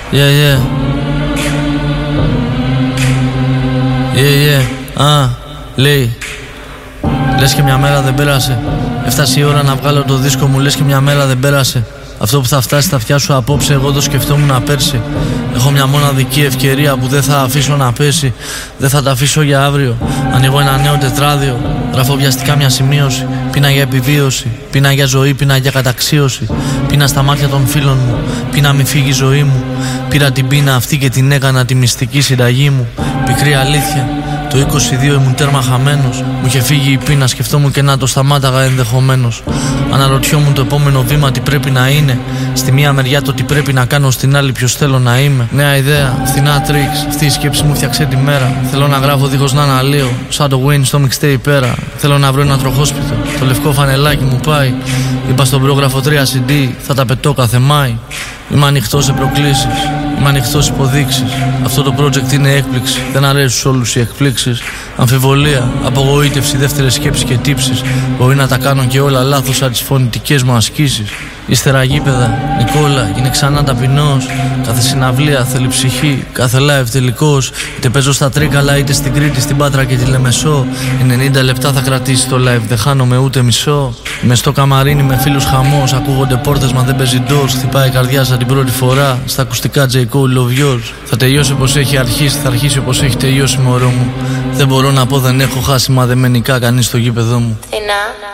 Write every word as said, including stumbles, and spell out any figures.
Yeah, yeah. Yeah, yeah. Α, λέει. Λες και μια μέρα δεν πέρασε. Έφτασε η ώρα να βγάλω το δίσκο μου, λες και μια μέρα δεν πέρασε. Αυτό που θα φτάσει στα αυτιά σου απόψε, εγώ το σκεφτόμουν πέρσι. Έχω μια μοναδική ευκαιρία που δεν θα αφήσω να πέσει. Δεν θα τα αφήσω για αύριο. Ανοίγω ένα νέο τετράδιο. Γράφω βιαστικά μια σημείωση. Πίνα για επιβίωση. Πίνα για ζωή, πίνα για καταξίωση. Πίνα στα μάτια των φίλων μου. Πίνα μη φύγει η ζωή μου. Πήρα την πίνα αυτή και την έκανα τη μυστική συνταγή μου. Πικρή αλήθεια. Το είκοσι δύο ήμουν τέρμα χαμένος. Μου είχε φύγει η πείνα, σκεφτόμουν και να το σταμάταγα ενδεχομένως. Αναρωτιόμουν το επόμενο βήμα τι πρέπει να είναι. Στη μία μεριά το τι πρέπει να κάνω, στην άλλη ποιος θέλω να είμαι. Νέα ιδέα, φθηνά τρίξ. Αυτή η σκέψη μου φτιάξε τη μέρα. Θέλω να γράφω δίχως να αναλύω. Σαν το Wayne στο mixtape πέρα. Θέλω να βρω ένα τροχόσπιτο. Το λευκό φανελάκι μου πάει. Είπα στον πρόγραφο τρία σι ντι, θα τα πετώ κάθε Μάη. Είμαι ανοιχτός σε προκλήσεις. Είμαι ανοιχτός σε υποδείξεις. Αυτό το project είναι έκπληξη. Δεν αρέσει στους όλους οι εκπλήξεις. Αμφιβολία, απογοήτευση, δεύτερες σκέψεις και τύψεις. Μπορεί να τα κάνω και όλα λάθος σαν τις φωνητικές μου ασκήσεις. Ύστερα γήπεδα, Νικόλα, είναι ξανά ταπεινός. Κάθε συναυλία θέλει ψυχή, κάθε live τελικός. Είτε παίζω στα Τρίκαλα, είτε στην Κρήτη, στην Πάτρα και τη Λεμεσό. ενενήντα λεπτά θα κρατήσει το live, δεν χάνομαι ούτε μισό. Είμαι στο καμαρίνι με φίλους χαμός. Ακούγονται πόρτες μα δεν παίζει ντόρς. Χτυπάει η καρδιά σαν την πρώτη φορά. Στα ακουστικά J. Cole, love yours. Θα τελειώσει όπως έχει αρχίσει, θα αρχίσει όπως έχει τελειώσει, μωρό μου. Δεν μπορώ να πω δεν έχω χάσει, μα δεν μένει κανείς στο γήπεδο μου.